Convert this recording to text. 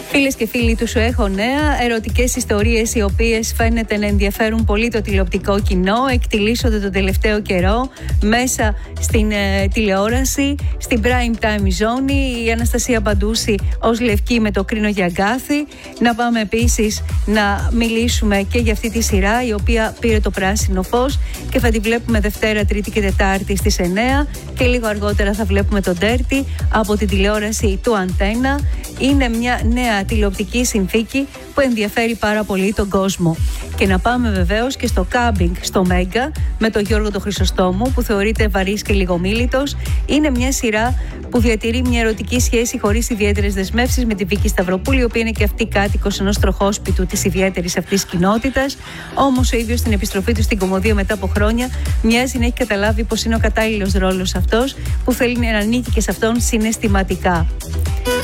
Φίλες και φίλοι του Σου Έχω Νέα, ερωτικές ιστορίες οι οποίες φαίνεται να ενδιαφέρουν πολύ το τηλεοπτικό κοινό, εκτιλήσονται τον τελευταίο καιρό μέσα στην τηλεόραση, στην prime time ζώνη. Η Αναστασία Παντούση ως Λευκή με το Κρίνο για Αγκάθι. Να πάμε επίσης να μιλήσουμε και για αυτή τη σειρά, η οποία πήρε το πράσινο φως και θα τη βλέπουμε Δευτέρα, Τρίτη και Τετάρτη στις 9 και λίγο αργότερα θα βλέπουμε τον Dirty από την τηλεόραση του Αντένα. Είναι μια νέα τηλεοπτική συνθήκη που ενδιαφέρει πάρα πολύ τον κόσμο. Και να πάμε βεβαίως και στο κάμπινγκ στο Μέγκα με τον Γιώργο τον Χρυσοστόμου, που θεωρείται βαρύς και λιγομίλητος. Είναι μια σειρά που διατηρεί μια ερωτική σχέση χωρίς ιδιαίτερες δεσμεύσεις με τη Βίκη Σταυροπούλη, η οποία είναι και αυτή κάτοικος ενός τροχόσπιτου της ιδιαίτερης αυτής κοινότητας. Όμως ο ίδιος στην επιστροφή του στην κομμωδία μετά από χρόνια μοιάζει να έχει καταλάβει πως είναι ο κατάλληλος ρόλος αυτός, που θέλει να ανήκει και σε αυτόν συναισθηματικά.